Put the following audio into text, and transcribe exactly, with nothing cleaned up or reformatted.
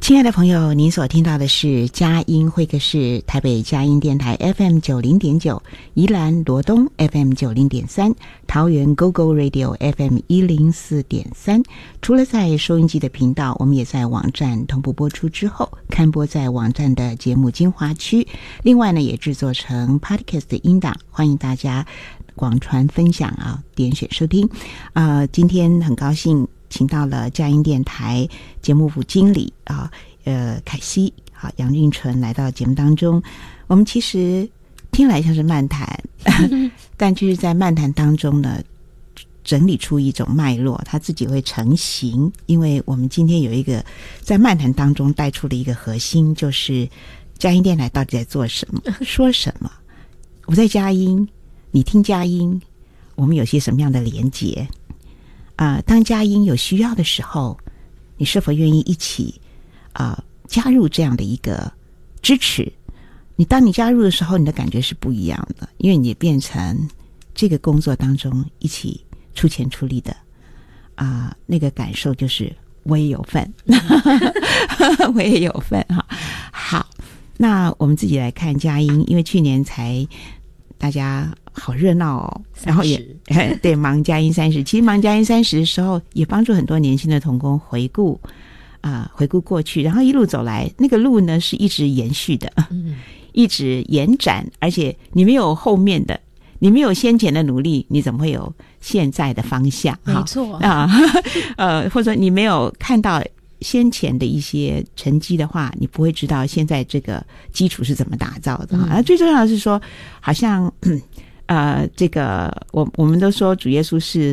亲爱的朋友，您所听到的是佳音会客室，台北佳音电台 F M 九零点九，宜兰罗东 F M 九零点三，桃园 Go Go Radio F M 一零四点三。除了在收音机的频道，我们也在网站同步播出之后，刊播在网站的节目精华区。另外呢，也制作成 Podcast 的音档，欢迎大家广传分享啊，点选收听。啊、呃，今天很高兴请到了佳音电台节目部经理啊，呃，凯西啊，杨运纯来到节目当中。我们其实听来像是漫谈，但就是在漫谈当中呢，整理出一种脉络，它自己会成型。因为我们今天有一个在漫谈当中带出了一个核心，就是佳音电台到底在做什么，说什么。我在佳音，你听佳音，我们有些什么样的连结？啊、呃，当佳音有需要的时候，你是否愿意一起啊、呃、加入这样的一个支持？你当你加入的时候，你的感觉是不一样的，因为你变成这个工作当中一起出钱出力的啊、呃，那个感受就是我也有份，我也有份哈。好，那我们自己来看佳音，因为去年才大家好热闹哦，然后也对忙佳音三十，其实忙佳音三十的时候，也帮助很多年轻的同工回顾啊、呃，回顾过去，然后一路走来，那个路呢是一直延续的，嗯，一直延展，而且你没有后面的，你没有先前的努力，你怎么会有现在的方向？ 没错啊，呃，或者说你没有看到先前的一些成绩的话，你不会知道现在这个基础是怎么打造的。嗯、啊，最重要的是说，好像呃，这个我我们都说主耶稣是